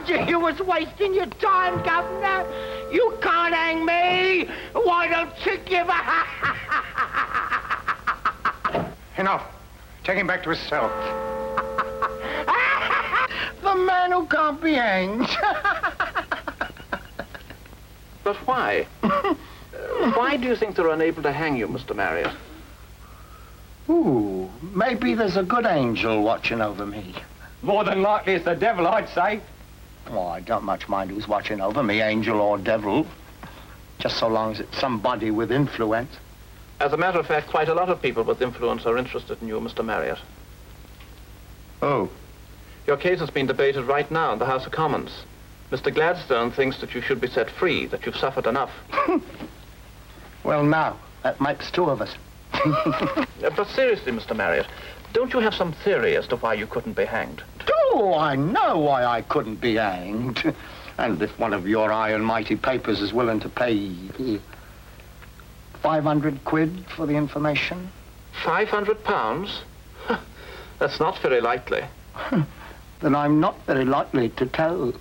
You was wasting your time, Governor. You can't hang me. Why don't you give a... Enough. Take him back to his cell. The man who can't be hanged. But why? Why do you think they're unable to hang you, Mr. Marriott? Ooh, maybe there's a good angel watching over me. More than likely it's the devil, I'd say. Oh, I don't much mind who's watching over me, angel or devil. Just so long as it's somebody with influence. As a matter of fact, quite a lot of people with influence are interested in you, Mr. Marriott. Oh. Your case is being debated right now in the House of Commons. Mr. Gladstone thinks that you should be set free, that you've suffered enough. Well, now, that makes two of us. But seriously, Mr. Marriott, don't you have some theory as to why you couldn't be hanged? Oh, I know why I couldn't be hanged. And if one of your high and mighty papers is willing to pay 500 quid for the information. 500 pounds? That's not very likely. Then I'm not very likely to tell.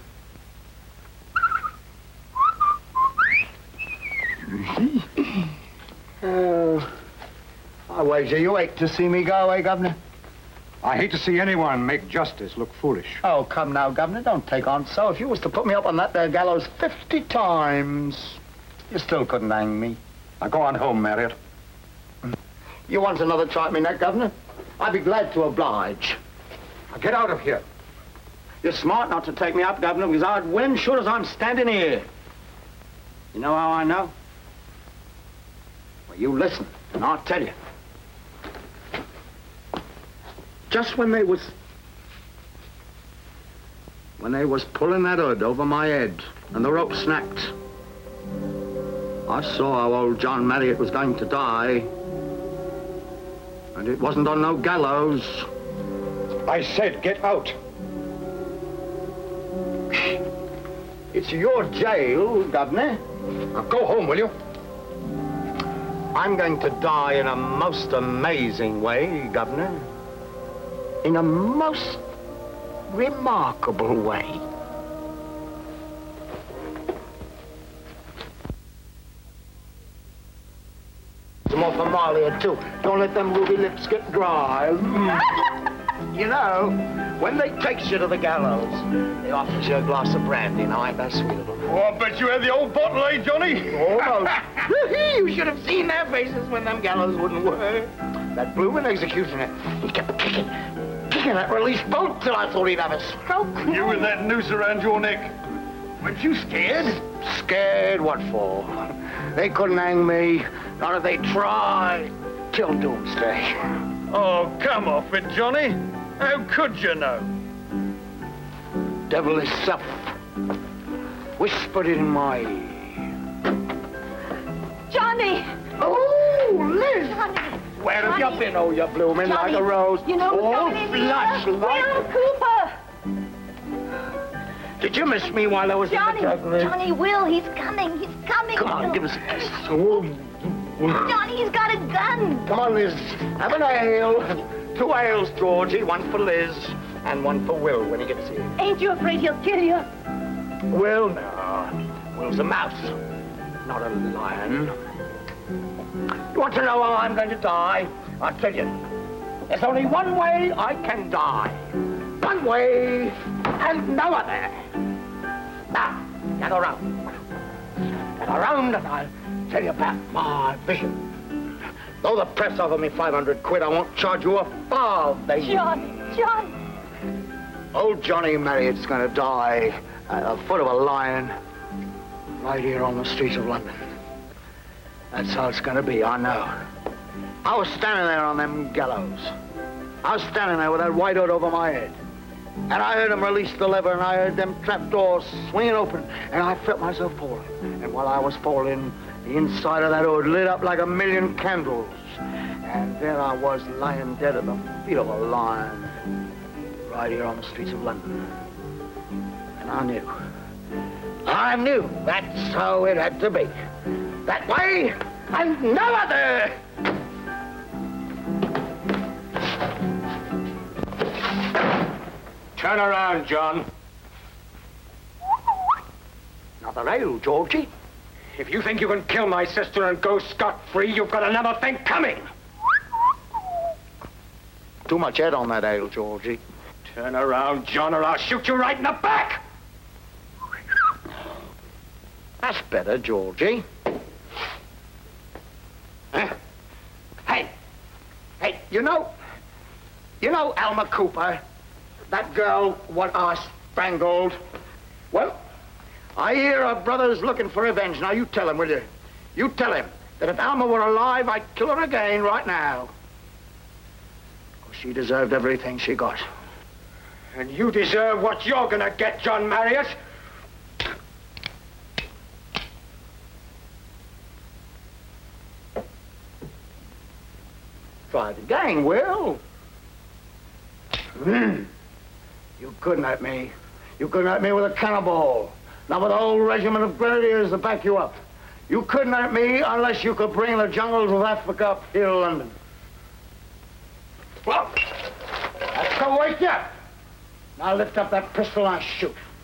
I wager you hate to see me go, eh, Governor? I hate to see anyone make justice look foolish. Oh, come now, Governor, don't take on so. If you was to put me up on that there gallows 50 times, you still couldn't hang me. Now go on home, Marriott. You want another try at me neck, Governor? I'd be glad to oblige. Now get out of here. You're smart not to take me up, Governor, because I'd win sure as I'm standing here. You know how I know? Well, you listen, and I'll tell you. Just when they was pulling that hood over my head and the rope snapped, I saw how old John Marriott was going to die. And it wasn't on no gallows. I said get out. It's your jail, Governor. Now go home, will you? I'm going to die in a most amazing way, Governor. In a most remarkable way. Some more for Malia, too. Don't let them ruby lips get dry. You know, when they takes you to the gallows, they offers you a glass of brandy. Now, ain't that sweet of them? Oh, I bet you had the old bottle, eh, Johnny? Almost. You should have seen their faces when them gallows wouldn't work. That bloomin' executioner, he kept kicking that release bolt till I thought he'd have a stroke. You with that noose around your neck. Weren't you scared? Scared what for? They couldn't hang me, not if they tried, till doomsday. Oh, come off it, Johnny. How could you know? Devilish stuff. Whispered it in my ear. Johnny! Oh, Liz! Johnny! Where have you been? Oh, you're blooming like a rose. You know what's all going in flush here? like... Will Cooper! Did you miss me while I was Johnny! in the juggling? Johnny, Will, he's coming. He's coming. Come on, give us a kiss. Oh. Johnny, he's got a gun. Come on, Liz. Have an ale. 2 ales, Georgie. 1 for Liz and 1 for Will when he gets here. Ain't you afraid he'll kill you? Will, no. Will's a mouse, not a lion. You want to know how I'm going to die? I'll tell you. There's only one way I can die. One way and no other. Now, gather round. Gather round and I'll tell you about my vision. Though the press offer me 500 quid, I won't charge you a farthing. John! Old Johnny Marriott's going to die at the foot of a lion right here on the streets of London. That's how it's going to be, I know. I was standing there on them gallows. I was standing there with that white hood over my head. And I heard them release the lever, and I heard them trapdoors swinging open, and I felt myself falling. And while I was falling, the inside of that hood lit up like a million candles. And there I was lying dead at the feet of a lion, right here on the streets of London. And I knew that's how it had to be. That way and no other. Turn around, John. Another ale, Georgie. If you think you can kill my sister and go scot-free, you've got another thing coming. Too much head on that ale, Georgie. Turn around, John, or I'll shoot you right in the back. That's better, Georgie. Huh? Hey, you know Alma Cooper, that girl what I strangled? Well, I hear her brother's looking for revenge. Now, you tell him, will you? You tell him that if Alma were alive, I'd kill her again right now. 'Cause she deserved everything she got. And you deserve what you're gonna get, John Marriott. Try it again, Will. You couldn't hurt me. You couldn't hurt me with a cannonball. Not with a whole regiment of grenadiers to back you up. You couldn't hurt me unless you could bring the jungles of Africa up here to London. Well, that's to wake you. Now lift up that pistol and shoot.